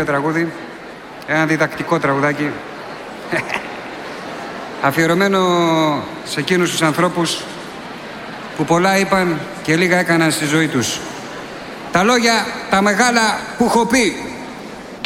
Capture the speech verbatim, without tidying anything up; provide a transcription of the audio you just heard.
καινούριο τραγούδι. Ένα διδακτικό τραγουδάκι. Αφιερωμένο σε εκείνους τους ανθρώπους που πολλά είπαν και λίγα έκαναν στη ζωή τους. Τα λόγια, τα μεγάλα που έχω πει.